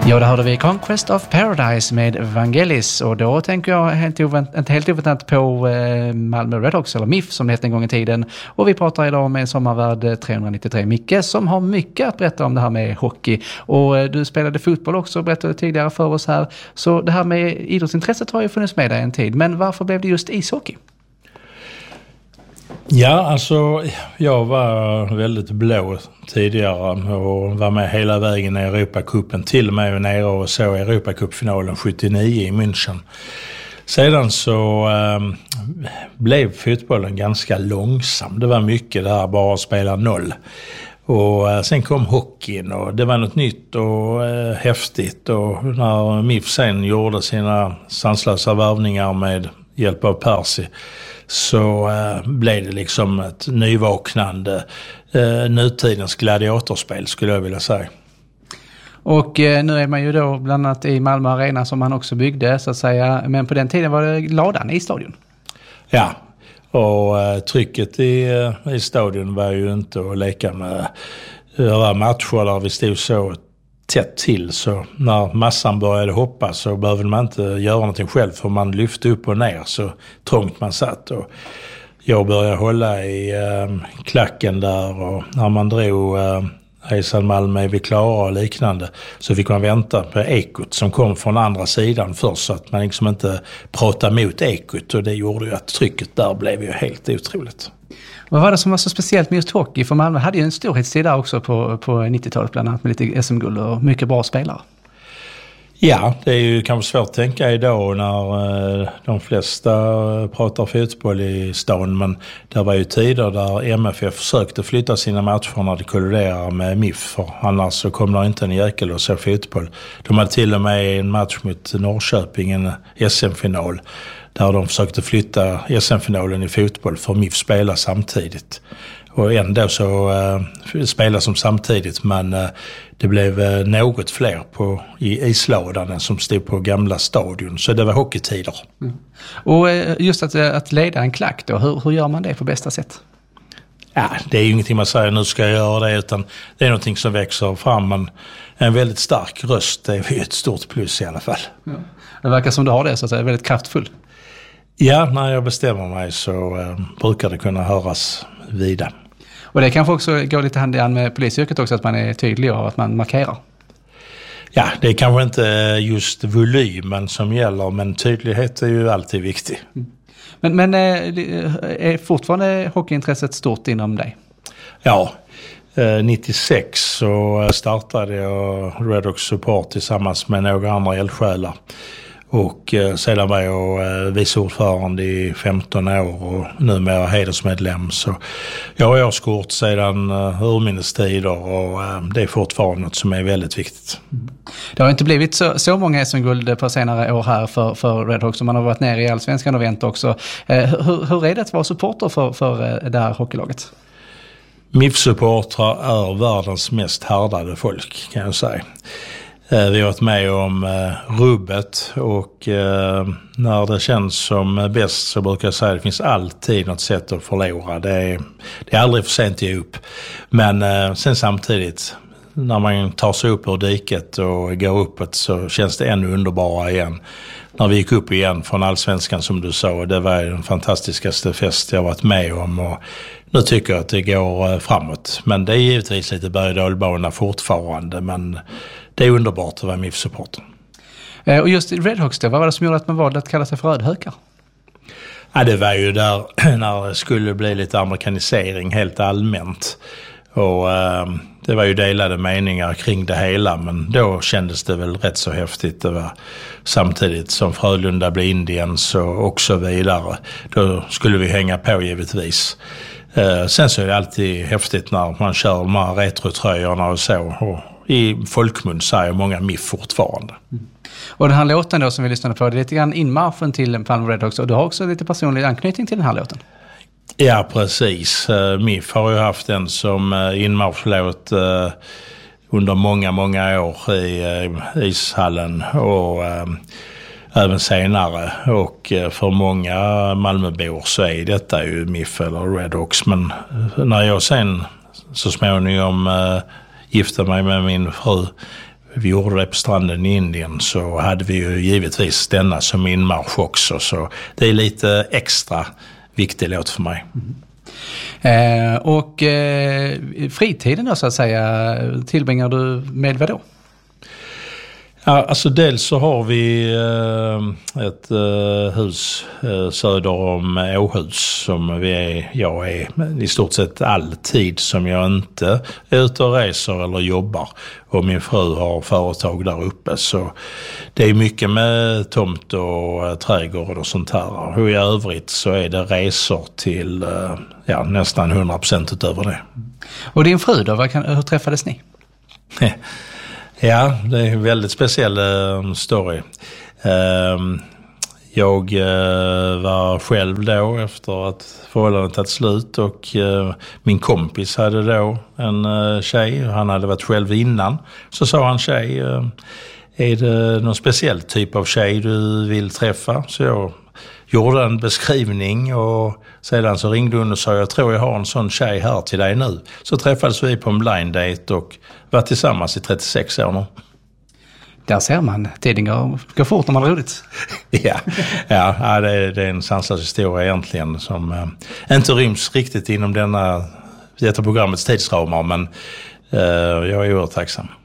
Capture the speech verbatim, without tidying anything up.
Ja, då hörde vi Conquest of Paradise med Vangelis, och då tänker jag helt ovänt, inte helt oväntat på eh, Malmö Redhawks, eller M I F som det hette en gång i tiden. Och vi pratar idag med Sommarvärd trehundranittiotre Micke, som har mycket att berätta om det här med hockey. Och eh, du spelade fotboll också, berättade tidigare för oss här. Så det här med idrottsintresset har ju funnits med dig en tid. Men varför blev det just ishockey? Ja, alltså jag var väldigt blå tidigare och var med hela vägen i Europacupen, till och med nere och så Europacupfinalen sjuttionio i München. Sedan så eh, blev fotbollen ganska långsam. Det var mycket där bara att spela noll. Och eh, sen kom hockeyn och det var något nytt och eh, häftigt. Och när M I F sen gjorde sina sanslösa värvningar med hjälp av Percy, så eh, blev det liksom ett nyvaknande eh, nutidens gladiatorspel, skulle jag vilja säga. Och eh, nu är man ju då bland annat i Malmö Arena som man också byggde, så att säga. Men på den tiden var det ladan i stadion. Ja, och eh, trycket i, eh, i stadion var ju inte att leka med. Det var matcher där vi stod så tätt till, så när massan började hoppa så behövde man inte göra någonting själv, för man lyfte upp och ner så trångt man satt. Och jag började hålla i eh, klacken där, och när man drog eh, Hejsan Malmö vi klara och liknande, så fick man vänta på ekot som kom från andra sidan först, så att man liksom inte pratade mot ekot, och det gjorde ju att trycket där blev ju helt otroligt. Vad var det som var så speciellt med just hockey? För Malmö hade ju en storhetstid där också på, på nittiotalet, bland annat med lite S M-guld och mycket bra spelare. Ja, det är ju kanske svårt att tänka idag när eh, de flesta pratar fotboll i stan, men det var ju tider där M F F försökte flytta sina matcher när det kolliderade med M I F, för annars så kom det inte en jäkel och så fotboll. De hade till och med en match mot Norrköping, en S M-final, där de försökte flytta S M-finalen i fotboll för M I F spela samtidigt. Och ändå så uh, spela som samtidigt, men uh, det blev uh, något fler på, i isladan som stod på gamla stadion. Så det var hockeytider. Mm. Och uh, just att, uh, att leda en klack då, hur, hur gör man det på bästa sätt? Ja, det är ju ingenting man säger nu ska jag göra det, utan det är någonting som växer fram. Men en väldigt stark röst är ju ett stort plus i alla fall. Ja. Det verkar som du har det, så att säga, väldigt kraftfull. Ja, när jag bestämmer mig så uh, brukar det kunna höras vida. Och det kanske också går lite hand i hand med polisyrket också, att man är tydlig och att man markerar. Ja, det är kanske inte just volymen som gäller, men tydlighet är ju alltid viktig. Mm. Men, men är fortfarande hockeyintresset stort inom dig? Ja, nittiosex så startade jag Redhawks Support tillsammans med några andra eldsjälar. Och eh, sedan var jag eh, vice ordförande i femton år och numera hedersmedlem. Så jag har årskort sedan eh, urminnes tider, och eh, det är fortfarande något som är väldigt viktigt. Mm. Det har inte blivit så, så många S M-guld på senare år här för, för Redhawks, som man har varit nere i Allsvenskan och vänt också. Eh, hur, hur är det att vara supporter för, för det här hockeylaget? M I F-supportrar är världens mest härdade folk, kan jag säga. Vi har varit med om eh, rubbet, och eh, när det känns som bäst så brukar jag säga att det finns alltid något sätt att förlora. Det är, det är aldrig för sent att ge upp. Men eh, sen samtidigt, när man tar sig upp ur diket och går uppåt, så känns det ännu underbara igen. När vi gick upp igen från Allsvenskan, som du sa, det var den fantastiskaste fest jag varit med om, och nu tycker jag att det går framåt. Men det är givetvis lite berg- och dalbana fortfarande, men det är underbart att vara M I F-supporter. Och just Redhawks då, vad var det som gjorde att man valde att kalla sig för rödhökar? Ja, det var ju där när det skulle bli lite amerikanisering helt allmänt. Och eh, det var ju delade meningar kring det hela, men då kändes det väl rätt så häftigt. Det var samtidigt som Frölunda blev Indiens och så vidare. Då skulle vi hänga på givetvis. Eh, sen så är det alltid häftigt när man kör de här retrotröjorna och så. Och i folkmun säger många M I F fortfarande. Mm. Och den här låten då som vi lyssnade på, det är lite grann inmarschen till Malmö Redhawks, och du har också lite personlig anknytning till den här låten. Ja, precis. M I F har ju haft den som inmarschlåt under många, många år i ishallen och även senare. Och för många Malmöbor så är detta ju M I F eller Redhawks. Men när jag sen så småningom gifte mig med min fru vi gjorde det på stranden i Indien, så hade vi ju givetvis denna som inmarsch också. Så det är lite extra viktig låt för mig. Mm. Eh, och eh, fritiden då, så att säga, tillbringar du med vad då? Ja, alltså dels så har vi eh, ett eh, hus eh, söder om Åhus som vi är, jag är i stort sett alltid som jag inte är ute och reser eller jobbar. Och min fru har företag där uppe, så det är mycket med tomt och eh, trädgård och sånt här. Och i övrigt så är det resor till eh, ja, nästan hundra procent utöver det. Och din fru då, vad kan, hur träffades ni? Ja, det är en väldigt speciell uh, story. Uh, jag uh, var själv då efter att förhållandet tagit slut, och uh, min kompis hade då en uh, tjej. Han hade varit själv innan. Så sa han, tjej, uh, är det någon speciell typ av tjej du vill träffa? Så jag gjorde en beskrivning, och sedan så ringde hon och sa, jag tror jag har en sån tjej här till dig nu. Så träffades vi på en blind date och var tillsammans i trettiosex år nu. Där ser man, tiden går, går fort när man har roligt. ja, ja det, är, det är en sanslös historia egentligen som eh, inte ryms riktigt inom denna, detta programmets tidsramar, men eh, jag är oerhört tacksam.